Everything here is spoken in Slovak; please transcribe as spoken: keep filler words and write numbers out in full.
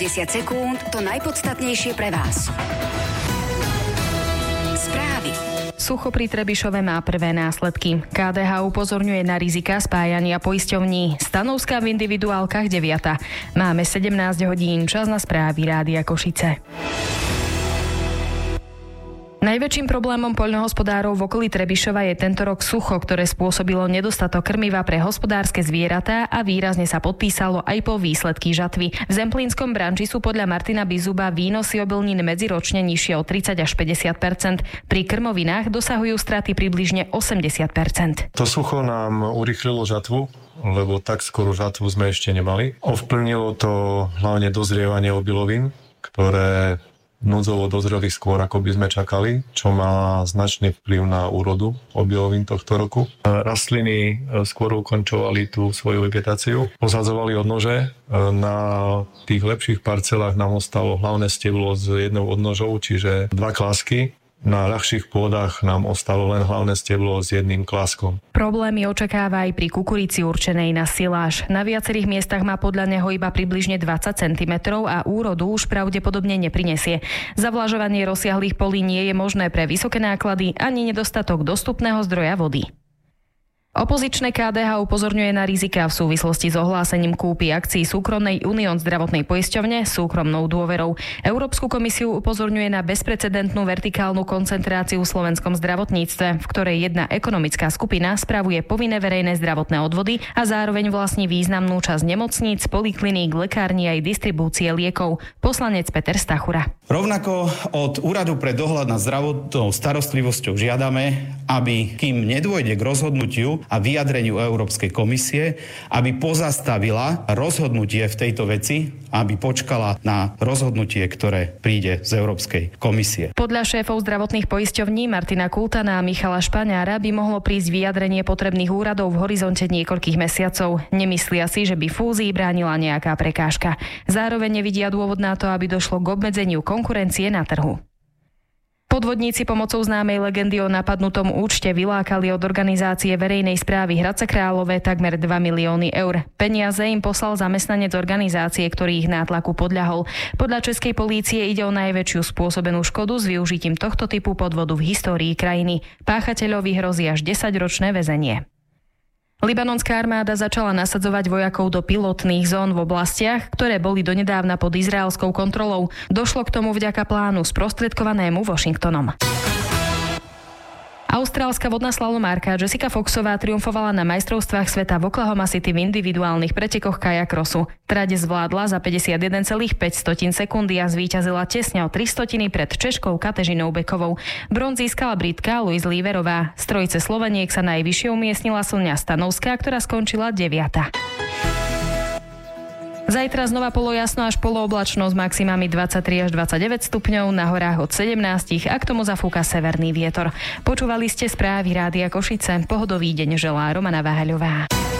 desať sekúnd to najpodstatnejšie pre vás. Správy. Sucho pri Trebišove má prvé následky. ká dé há upozorňuje na rizika spájania poisťovní. Stanovská v individuálkach deviata. Máme sedemnásť hodín, čas na správy Rádia Košice. Najväčším problémom poľnohospodárov v okolí Trebišova je tento rok sucho, ktoré spôsobilo nedostatok krmiva pre hospodárske zvieratá a výrazne sa podpísalo aj po výsledky žatvy. V zemplínskom branči sú podľa Martina Bizuba výnosy obilnín medziročne nižšie o tridsať až päťdesiat percent. Pri krmovinách dosahujú straty približne osemdesiat percent. To sucho nám urýchlilo žatvu, lebo tak skoro žatvu sme ešte nemali. Ovplyvnilo to hlavne dozrievanie obilovín, ktoré núdzovo dozreli skôr, ako by sme čakali, čo má značný vplyv na úrodu obilovín tohto roku. Rastliny skôr ukončovali tú svoju vegetáciu, posadzovali odnože. Na tých lepších parcelách nám ostalo hlavné steblo s jednou odnožou, čiže dva klásky. Na ľahších pôdach nám ostalo len hlavné steblo s jedným kláskom. Problémy očakáva aj pri kukurici určenej na siláž. Na viacerých miestach má podľa neho iba približne dvadsať centimetrov a úrodu už pravdepodobne neprinesie. Zavlažovanie rozsiahlých polí nie je možné pre vysoké náklady ani nedostatok dostupného zdroja vody. Opozičné ká dé há upozorňuje na riziká v súvislosti s ohlásením kúpy akcií súkromnej Unión zdravotnej poisťovne súkromnou dôverou. Európsku komisiu upozorňuje na bezprecedentnú vertikálnu koncentráciu v slovenskom zdravotníctve, v ktorej jedna ekonomická skupina spravuje povinné verejné zdravotné odvody a zároveň vlastní významnú časť nemocníc, polikliník, lekární aj distribúcie liekov. Poslanec Peter Stachura. Rovnako od Úradu pre dohľad nad zdravotnou starostlivosťou žiadame, aby kým nedôjde k rozhodnutiu a vyjadreniu Európskej komisie, aby pozastavila rozhodnutie v tejto veci, aby počkala na rozhodnutie, ktoré príde z Európskej komisie. Podľa šéfov zdravotných poisťovní Martina Kultana a Michala Špaňára by mohlo prísť vyjadrenie potrebných úradov v horizonte niekoľkých mesiacov. Nemyslia si, že by fúzii bránila nejaká prekážka. Zároveň nevidia dôvod na to, aby došlo k obmedzeniu konkurencie na trhu. Podvodníci pomocou známej legendy o napadnutom účte vylákali od organizácie verejnej správy Hradca Králové takmer dva milióny eur. Peniaze im poslal zamestnanec organizácie, ktorý ich nátlaku podľahol. Podľa českej polície ide o najväčšiu spôsobenú škodu s využitím tohto typu podvodu v histórii krajiny. Páchateľovi hrozí až desaťročné väzenie. Libanonská armáda začala nasadzovať vojakov do pilotných zón v oblastiach, ktoré boli donedávna pod izraelskou kontrolou. Došlo k tomu vďaka plánu sprostredkovanému Washingtonom. Austrálska vodná slalomárka Jessica Foxová triumfovala na majstrovstvách sveta v Oklahoma City v individuálnych pretekoch kajakrosu. Trať zvládla za päťdesiatjeden celá päť sekundy a zvíťazila tesne o tri stotiny pred Češkou Katežinou Bekovou. Bronz získala Britka Louise Leverová. Z trojice Sloveniek sa najvyššie umiestnila Soňa Stanovská, ktorá skončila deviata. Zajtra znova polojasno až polooblačno s maximami dvadsaťtri až dvadsaťdeväť stupňov, na horách od sedemnásť a k tomu zafúka severný vietor. Počúvali ste správy Rádia Košice. Pohodový deň želá Romana Váhaľová.